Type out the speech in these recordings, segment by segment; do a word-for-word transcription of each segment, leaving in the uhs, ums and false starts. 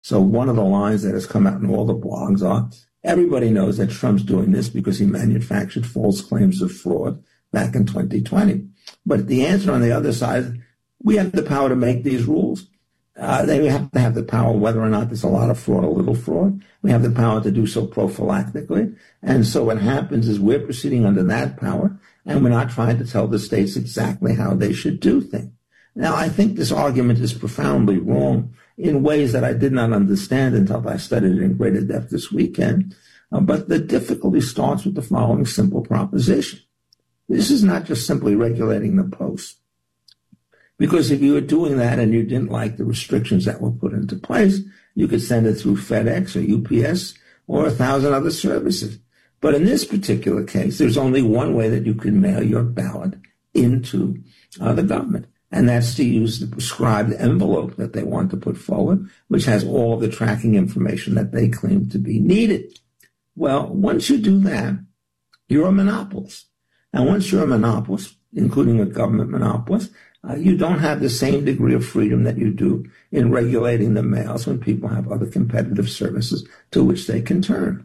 So one of the lines that has come out in all the blogs are, everybody knows that Trump's doing this because he manufactured false claims of fraud back in twenty twenty. But the answer on the other side, we have the power to make these rules. Uh, they have to have the power, whether or not there's a lot of fraud or little fraud. We have the power to do so prophylactically. And so what happens is we're proceeding under that power, and we're not trying to tell the states exactly how they should do things. Now, I think this argument is profoundly wrong in ways that I did not understand until I studied it in greater depth this weekend. Uh, but the difficulty starts with the following simple proposition. This is not just simply regulating the post. Because if you were doing that and you didn't like the restrictions that were put into place, you could send it through FedEx or U P S or a thousand other services. But in this particular case, there's only one way that you can mail your ballot into uh, the government, and that's to use the prescribed envelope that they want to put forward, which has all of the tracking information that they claim to be needed. Well, once you do that, you're a monopolist. And once you're a monopolist, including a government monopolist, Uh, you don't have the same degree of freedom that you do in regulating the mails when people have other competitive services to which they can turn.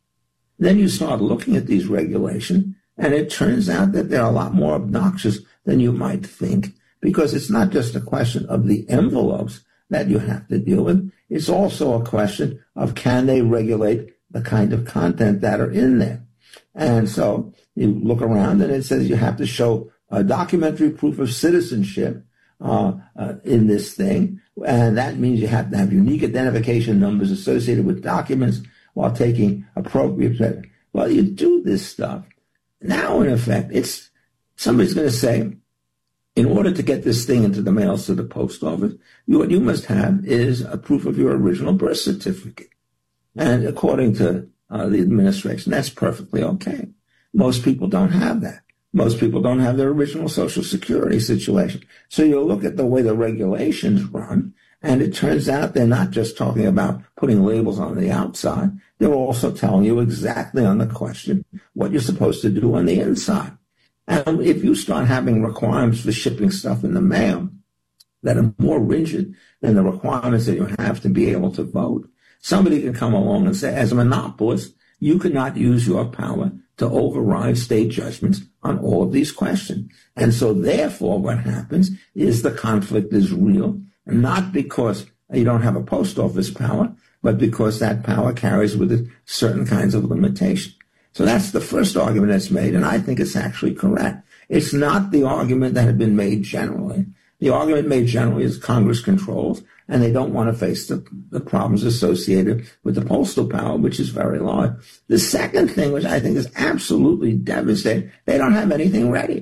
Then you start looking at these regulations, and it turns out that they're a lot more obnoxious than you might think, because it's not just a question of the envelopes that you have to deal with. It's also a question of, can they regulate the kind of content that are in there? And so you look around, and it says you have to show a documentary proof of citizenship uh, uh, in this thing, and that means you have to have unique identification numbers associated with documents while taking appropriate steps. Well, you do this stuff. Now, in effect, it's somebody's going to say, in order to get this thing into the mails to the post office, you, what you must have is a proof of your original birth certificate. And according to uh, the administration, that's perfectly okay. Most people don't have that. Most people don't have their original Social Security situation. So you look at the way the regulations run, and it turns out they're not just talking about putting labels on the outside. They're also telling you exactly on the question what you're supposed to do on the inside. And if you start having requirements for shipping stuff in the mail that are more rigid than the requirements that you have to be able to vote, somebody can come along and say, as a monopolist, you cannot use your power to override state judgments on all of these questions. And so therefore what happens is the conflict is real, not because you don't have a post office power, but because that power carries with it certain kinds of limitation. So that's the first argument that's made, and I think it's actually correct. It's not the argument that had been made generally. The argument made generally is Congress controls, and they don't want to face the, the problems associated with the postal power, which is very large. The second thing, which I think is absolutely devastating, they don't have anything ready.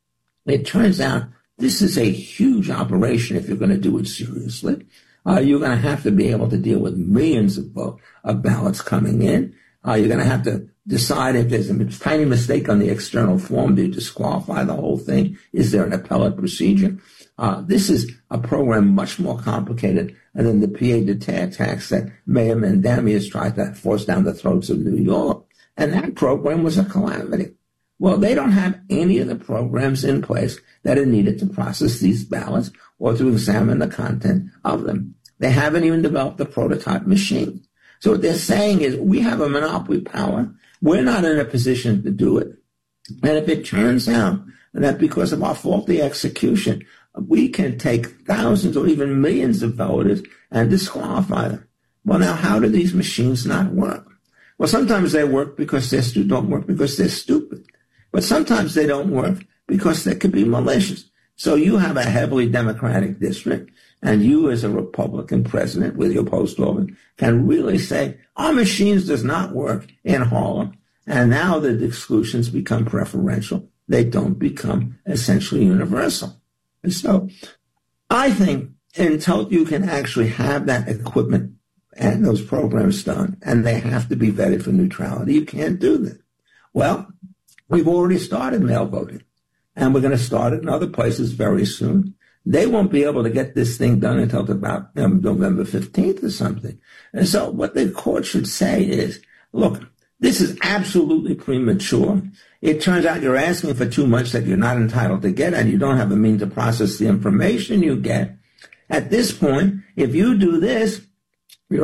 It turns out this is a huge operation if you're going to do it seriously. Uh, you're going to have to be able to deal with millions of, uh, of ballots coming in. Uh, you're going to have to decide if there's a tiny mistake on the external form. Do you disqualify the whole thing? Is there an appellate procedure? Uh, this is a program much more complicated than the P A de terre tax that Mayor Mamdani has tried to force down the throats of New York. And that program was a calamity. Well, they don't have any of the programs in place that are needed to process these ballots or to examine the content of them. They haven't even developed the prototype machine. So what they're saying is, we have a monopoly power. We're not in a position to do it. And if it turns out that because of our faulty execution, we can take thousands or even millions of voters and disqualify them. Well, now, how do these machines not work? Well, sometimes they work because they're stu- don't work because they're stupid. But sometimes they don't work because they could be malicious. So you have a heavily Democratic district, and you as a Republican president with your post office can really say, our machines does not work in Harlem. And now the exclusions become preferential. They don't become essentially universal. And so I think until you can actually have that equipment and those programs done, and they have to be vetted for neutrality, you can't do that. Well, we've already started mail voting, and we're going to start it in other places very soon. They won't be able to get this thing done until about um, November fifteenth or something. And so what the court should say is, look, this is absolutely premature. It turns out you're asking for too much that you're not entitled to get, and you don't have a means to process the information you get. At this point, if you do this,